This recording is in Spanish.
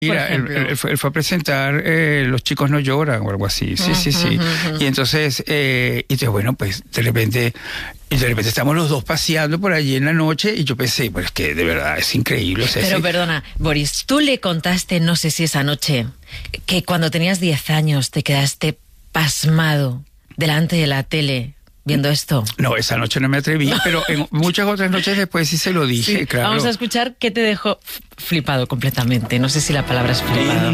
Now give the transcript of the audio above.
Mira, él fue a presentar Los chicos no lloran o algo así. Sí. Y entonces, bueno, pues de repente estamos los dos paseando por allí en la noche y yo pensé, pues es que de verdad es increíble. O sea, pero perdona, Boris, tú le contaste, no sé si esa noche, que cuando tenías 10 años te quedaste pasmado delante de la tele viendo esto. No, esa noche no me atreví, pero en muchas otras noches después sí se lo dije, Sí, claro. Vamos a escuchar qué te dejó flipado completamente. No sé si la palabra es flipado.